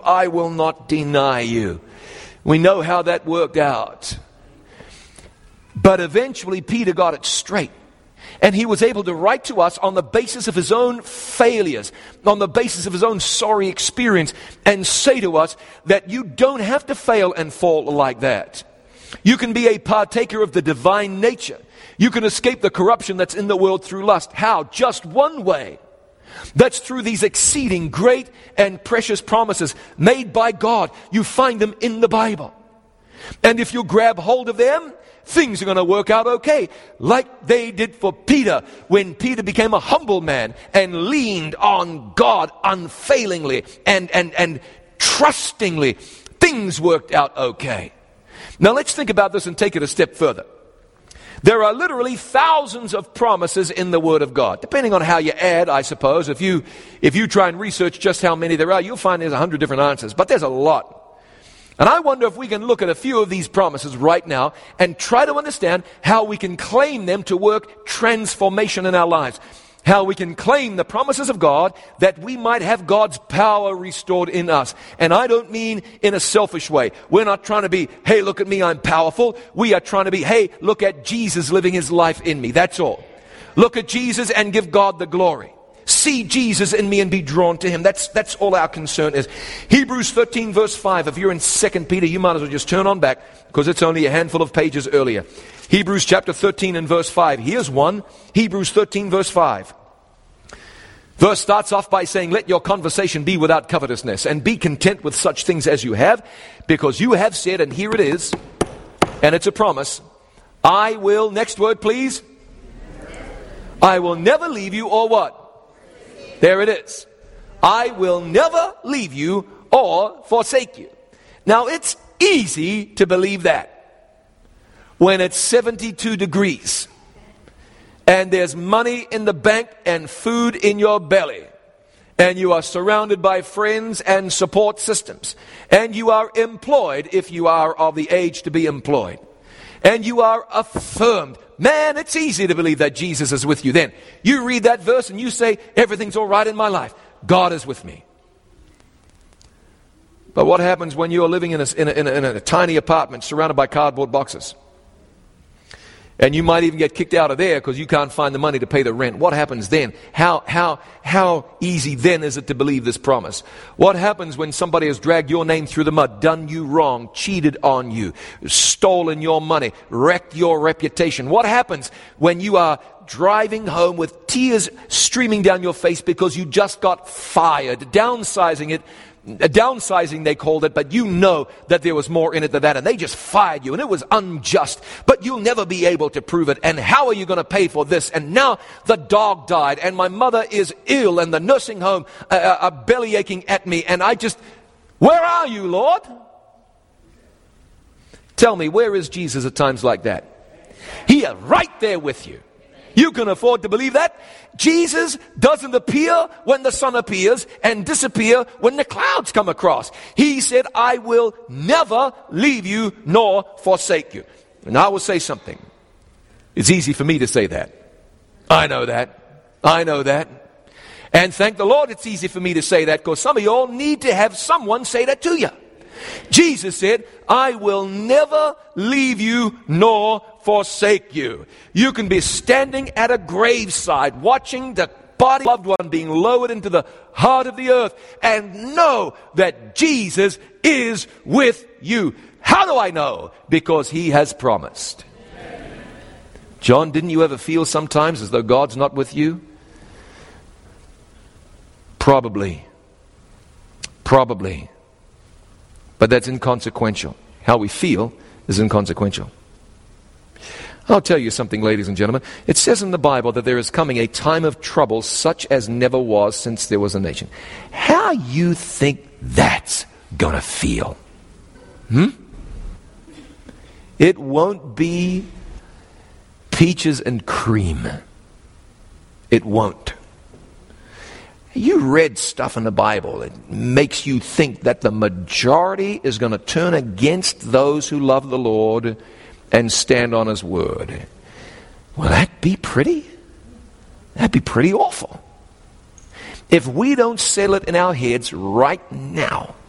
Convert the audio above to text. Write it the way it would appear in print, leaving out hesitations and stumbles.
I will not deny you. We know how that worked out. But eventually Peter got it straight. And he was able to write to us on the basis of his own failures, on the basis of his own sorry experience, and say to us that you don't have to fail and fall like that. You can be a partaker of the divine nature. You can escape the corruption that's in the world through lust. How? Just one way. That's through these exceeding great and precious promises made by God. You find them in the Bible. And if you grab hold of them, things are going to work out okay. Like they did for Peter when Peter became a humble man and leaned on God unfailingly and trustingly. Things worked out okay. Now let's think about this and take it a step further. There are literally thousands of promises in the Word of God. Depending on how you add, I suppose. If you try and research just how many there are, you'll find there's 100 different answers. But there's a lot. And I wonder if we can look at a few of these promises right now and try to understand how we can claim them to work transformation in our lives. How we can claim the promises of God that we might have God's power restored in us. And I don't mean in a selfish way. We're not trying to be, hey, look at me, I'm powerful. We are trying to be, hey, look at Jesus living his life in me. That's all. Look at Jesus and give God the glory. See Jesus in me and be drawn to him. That's all our concern is. Hebrews 13 verse 5. If you're in 2 Peter, you might as well just turn on back because it's only a handful of pages earlier. Hebrews chapter 13 and verse 5. Here's one. Hebrews 13 verse 5. Verse starts off by saying, let your conversation be without covetousness, and be content with such things as you have, because you have said, and here it is, and it's a promise, I will, next word please, I will never leave you or what? There it is. I will never leave you or forsake you. Now it's easy to believe that when it's 72 degrees and there's money in the bank and food in your belly, and you are surrounded by friends and support systems, and you are employed if you are of the age to be employed, and you are affirmed. Man, it's easy to believe that Jesus is with you then. You read that verse and you say, everything's all right in my life. God is with me. But what happens when you're living in a tiny apartment surrounded by cardboard boxes? And you might even get kicked out of there because you can't find the money to pay the rent. What happens then? How easy then is it to believe this promise? What happens when somebody has dragged your name through the mud, done you wrong, cheated on you, stolen your money, wrecked your reputation? What happens when you are driving home with tears streaming down your face because you just got fired, downsizing they called it, but you know that there was more in it than that, and they just fired you, and it was unjust, but you'll never be able to prove it, and how are you going to pay for this? And now the dog died, and my mother is ill, and the nursing home are belly aching at me, and where are you, Lord? Tell me, where is Jesus at times like that? He is right there with you. You can afford to believe that. Jesus doesn't appear when the sun appears and disappear when the clouds come across. He said, I will never leave you nor forsake you. And I will say something. It's easy for me to say that. I know that. And thank the Lord it's easy for me to say that, because some of you all need to have someone say that to you. Jesus said, I will never leave you nor forsake you. You can be standing at a graveside watching the body of a loved one being lowered into the heart of the earth and know that Jesus is with you. How do I know? Because he has promised. John, didn't you ever feel sometimes as though God's not with you? Probably. But that's inconsequential. How we feel is inconsequential. I'll tell you something, ladies and gentlemen. It says in the Bible that there is coming a time of trouble such as never was since there was a nation. How you think that's gonna feel? It won't be peaches and cream. It won't. You read stuff in the Bible that makes you think that the majority is going to turn against those who love the Lord and stand on his word. Well, that'd be pretty awful. If we don't settle it in our heads right now